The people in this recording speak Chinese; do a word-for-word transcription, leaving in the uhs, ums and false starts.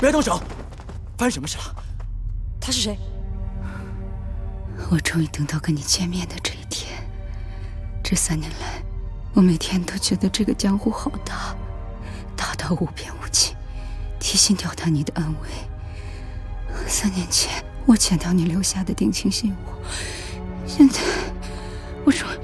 不要动手！发生什么事了？ 他是谁？ 我终于等到跟你见面的这一天。这三年来，我每天都觉得这个江湖好大，大到无边无际，提心吊胆你的安危。三年前我捡到你留下的定情信物，现在我终